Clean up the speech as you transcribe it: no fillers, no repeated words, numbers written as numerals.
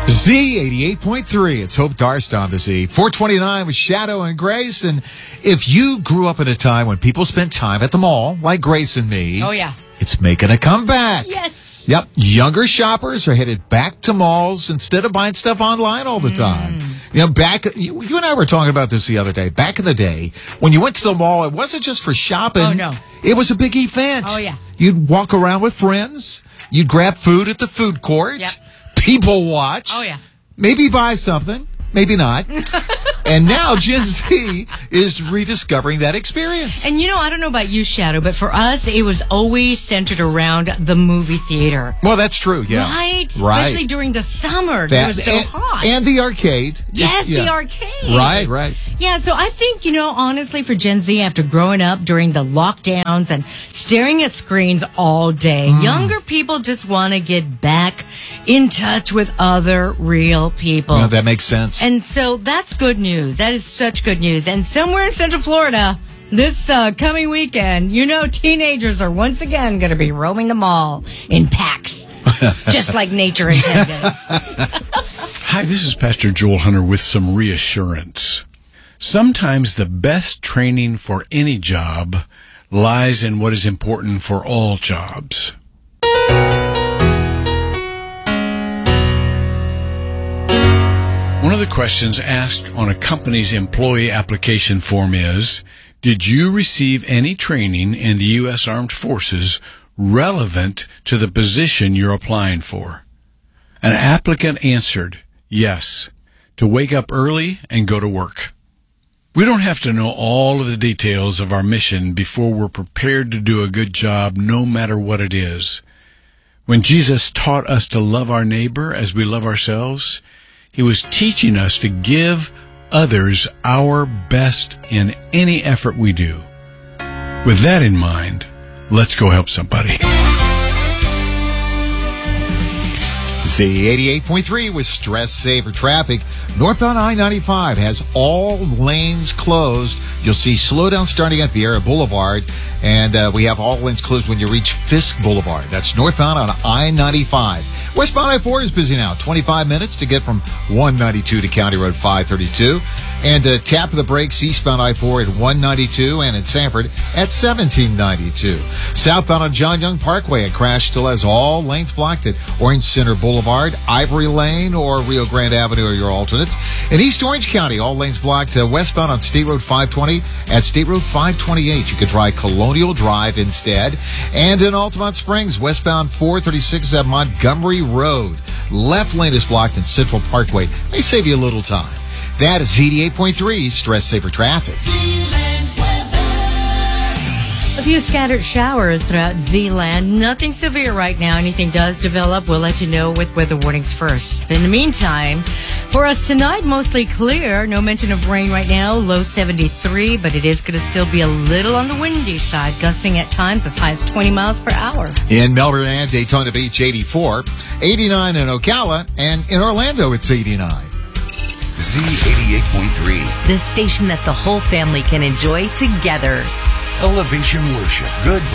Z88.3. It's Hope Darst on the Z. 429 with Shadow and Grace. And if you grew up at a time when people spent time at the mall, like Grace and me, oh yeah, it's making a comeback. Yes. Yep. Younger shoppers are headed back to malls instead of buying stuff online all the time. You know, you and I were talking about this the other day. Back in the day, when you went to the mall, it wasn't just for shopping. Oh, no. It was a big event. Oh, yeah. You'd walk around with friends. You'd grab food at the food court. Yep. People watch. Oh, yeah. Maybe buy something. Maybe not. And now Gen Z is rediscovering that experience. And I don't know about you, Shadow, but for us, it was always centered around the movie theater. Well, that's true, yeah. Right? Especially during the summer. It was so hot. And the arcade. Yes, the arcade. Right. Yeah, so I think, honestly, for Gen Z, after growing up during the lockdowns and staring at screens all day, younger people just want to get back in touch with other real people. Well, that makes sense. And so that's good news. That is such good news. And somewhere in Central Florida, this coming weekend, teenagers are once again going to be roaming the mall in packs, just like nature intended. Hi, this is Pastor Joel Hunter with some reassurance. Sometimes the best training for any job lies in what is important for all jobs. One of the questions asked on a company's employee application form is, did you receive any training in the U.S. Armed Forces relevant to the position you're applying for? An applicant answered, yes, to wake up early and go to work. We don't have to know all of the details of our mission before we're prepared to do a good job, no matter what it is. When Jesus taught us to love our neighbor as we love ourselves, He was teaching us to give others our best in any effort we do. With that in mind, let's go help somebody. Z88.3 with Stress Saver Traffic. Northbound I-95 has all lanes closed. You'll see slowdown starting at Vieira Boulevard, and we have all lanes closed when you reach Fisk Boulevard. That's northbound on I-95. Westbound I-4 is busy now. 25 minutes to get from 192 to County Road 532. And tap of the brakes eastbound I-4 at 192 and in Sanford at 1792. Southbound on John Young Parkway, a crash still has all lanes blocked at Orange Center Boulevard, Ivory Lane, or Rio Grande Avenue are your alternates. In East Orange County, all lanes blocked westbound on State Road 520 at State Road 528. You could try Colonial Drive instead. And in Altamont Springs, westbound 436 at Montgomery Road. Left lane is blocked in Central Parkway. May save you a little time. That is Z88.3 Stress Saver Traffic. A few scattered showers throughout Z-Land. Nothing severe right now. Anything does develop, we'll let you know with weather warnings first. In the meantime, for us tonight, mostly clear. No mention of rain right now. Low 73, but it is going to still be a little on the windy side, gusting at times as high as 20 miles per hour. In Melbourne and Daytona Beach, 84. 89 in Ocala, and in Orlando, it's 89. Z88.3. The station that the whole family can enjoy together. Elevation Worship. Good